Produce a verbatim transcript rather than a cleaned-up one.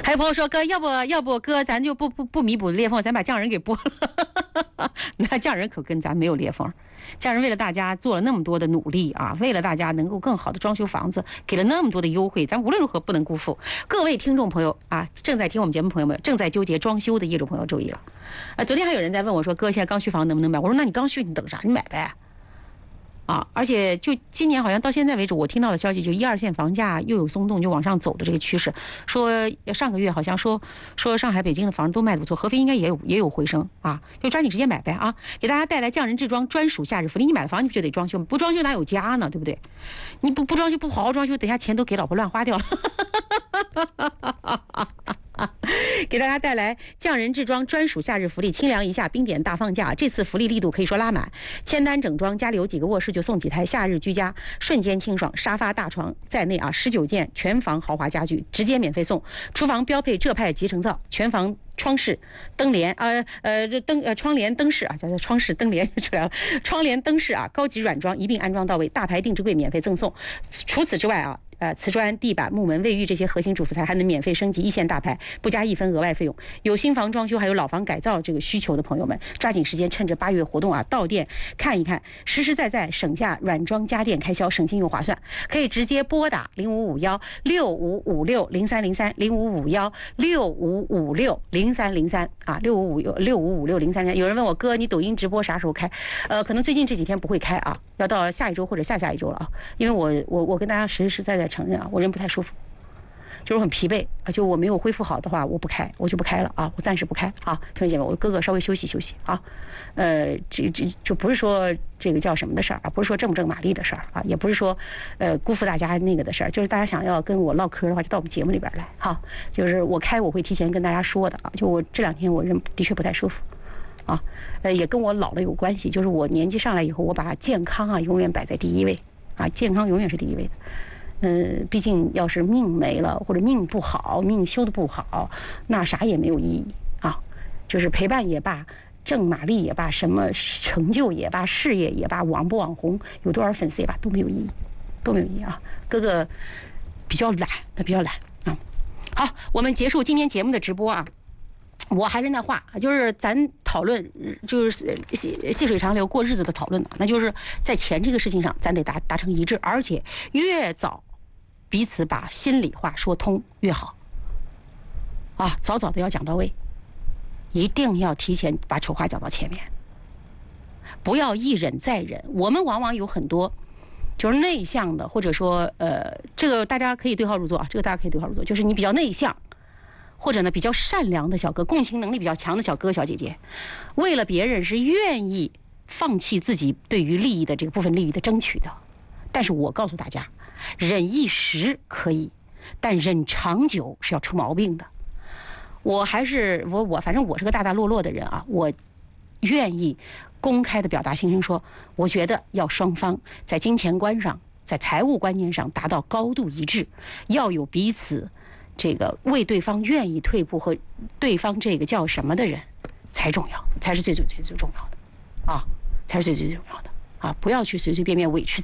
还有朋友说哥，要不要不哥，咱就不不不弥补裂缝，咱把匠人给拨了。那匠人可跟咱没有裂缝，匠人为了大家做了那么多的努力啊，为了大家能够更好的装修房子，给了那么多的优惠，咱无论如何不能辜负。各位听众朋友啊，正在听我们节目朋友们，正在纠结装修的业主朋友注意了啊！昨天还有人在问我说，哥，现在刚需房能不能买？我说那你刚需你等啥？你买呗。啊，而且就今年好像到现在为止，我听到的消息就一二线房价又有松动，就往上走的这个趋势。说上个月好像说说上海、北京的房子都卖得不错，合肥应该也有也有回升啊，就抓紧时间买呗啊！给大家带来匠人制装专属夏日福利，你买了房你不就得装修吗？不装修哪有家呢？对不对？你不不装修不好好装修，等下钱都给老婆乱花掉了。给大家带来匠人制装专属夏日福利，清凉一下，冰点大放价。这次福利力度可以说拉满，签单整装，家里有几个卧室就送几台夏日居家，瞬间清爽，沙发大床在内啊，十九件全房豪华家具直接免费送。厨房标配浙派集成灶，全房窗饰、灯帘啊，呃，这灯呃窗帘灯饰啊，叫做窗饰灯帘出来了，窗帘灯饰啊，高级软装一并安装到位，大牌定制柜免费赠送。除此之外啊。呃，瓷砖、地板、木门、卫浴这些核心主辅材还能免费升级一线大牌，不加一分额外费用。有新房装修还有老房改造这个需求的朋友们，抓紧时间趁着八月活动啊，到店看一看，实实在在省下软装家电开销，省心又划算。可以直接拨打零五五幺六五五六零三零三零五五幺六五五六零三零三啊，六五五六五五六零三零。有人问我哥，你抖音直播啥时候开？呃，可能最近这几天不会开啊，要到下一周或者下下一周了啊，因为我我我跟大家实实在在承认啊，我人不太舒服，就是很疲惫，而且我没有恢复好的话，我不开，我就不开了啊，我暂时不开啊，听众姐妹，我哥哥稍微休息休息啊，呃，这这就不是说这个叫什么的事儿啊，不是说正不正马力的事儿啊，也不是说呃辜负大家那个的事儿，就是大家想要跟我唠嗑的话，就到我们节目里边来哈，就是我开我会提前跟大家说的啊，就我这两天我人的确不太舒服。啊，呃，也跟我老了有关系，就是我年纪上来以后，我把健康啊永远摆在第一位啊，健康永远是第一位的。嗯，毕竟要是命没了或者命不好，命修的不好，那啥也没有意义啊。就是陪伴也罢，挣马力也罢，什么成就也罢，事业也罢，网不网红，有多少粉丝也罢，都没有意义，都没有意义啊。哥哥比较懒，他比较懒啊。好，我们结束今天节目的直播啊。我还是那话，就是咱讨论，就是细细水长流过日子的讨论，那就是在钱这个事情上，咱得达达成一致，而且越早彼此把心里话说通越好。啊，早早的要讲到位，一定要提前把丑话讲到前面，不要一忍再忍。我们往往有很多就是内向的，或者说呃，这个大家可以对号入座啊，这个大家可以对号入座，就是你比较内向。或者呢，比较善良的小哥，共情能力比较强的小哥小姐姐，为了别人是愿意放弃自己对于利益的这个部分利益的争取的。但是我告诉大家，忍一时可以，但忍长久是要出毛病的。我还是我我反正我是个大大落落的人啊，我愿意公开的表达心声说，我觉得要双方在金钱观上，在财务观念上达到高度一致，要有彼此。这个为对方愿意退步和对方这个叫什么的人才重要，才是最最最最重要的啊，才是最最最重要的啊！不要去随随便便委屈自己。